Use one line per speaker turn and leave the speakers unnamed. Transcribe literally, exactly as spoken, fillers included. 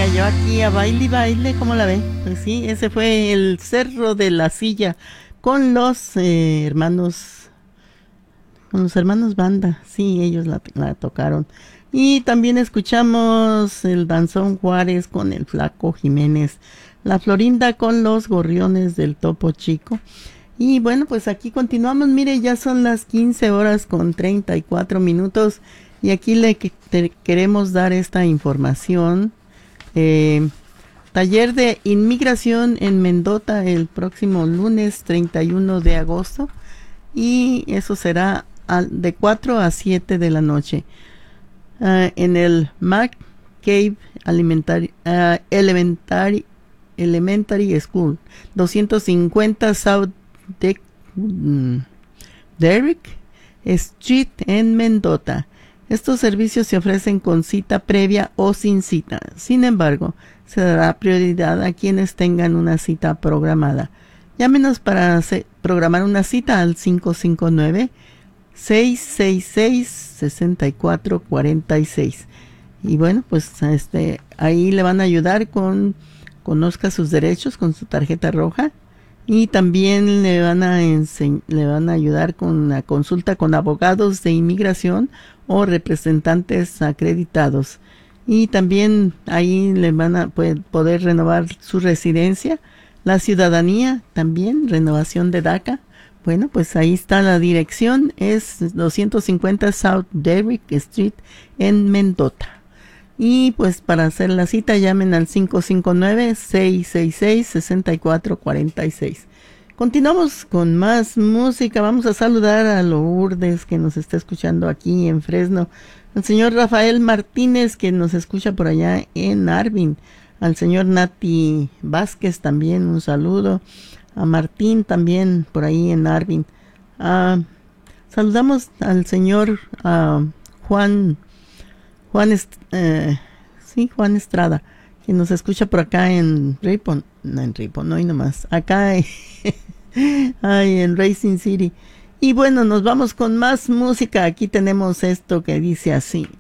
traía yo aquí a baile y baile, ¿cómo la ve? Pues sí, ese fue el Cerro de la Silla con los eh, hermanos, con los hermanos Banda, sí, ellos la, la tocaron. Y también escuchamos el Danzón Juárez con el Flaco Jiménez, la Florinda con los Gorriones del Topo Chico. Y bueno, pues aquí continuamos, mire, ya son las quince horas con treinta y cuatro minutos y aquí le que, te, queremos dar esta información. Eh, taller de inmigración en Mendota el próximo lunes treinta y uno de agosto y eso será al, de cuatro a siete de la noche uh, en el Mac Cave Elementary, uh, Elementary, Elementary School, doscientos cincuenta South de, um, Derrick Street en Mendota. Estos servicios se ofrecen con cita previa o sin cita. Sin embargo, se dará prioridad a quienes tengan una cita programada. Llámenos para programar una cita al cinco cinco nueve, seis seis seis, seis cuatro cuatro seis. Y bueno, pues este ahí le van a ayudar con conozca sus derechos con su tarjeta roja y también le van a enseñ- le van a ayudar con una consulta con abogados de inmigración o representantes acreditados. Y también ahí le van a poder, poder renovar su residencia, la ciudadanía también, renovación de DACA. Bueno, pues ahí está la dirección, es doscientos cincuenta South Derrick Street en Mendota. Y pues para hacer la cita llamen al cinco cinco nueve, seis seis seis, seis cuatro cuatro seis. Continuamos con más música. Vamos a saludar a Lourdes que nos está escuchando aquí en Fresno, al señor Rafael Martínez que nos escucha por allá en Arvin, al señor Nati Vázquez también un saludo, a Martín también por ahí en Arvin. Uh, saludamos al señor uh, Juan Juan, Est eh, sí, Juan Estrada, que nos escucha por acá en Ripon, no en Ripon, no hay nomás, acá ay, en Racing City. Y bueno, nos vamos con más música. Aquí tenemos esto que dice así.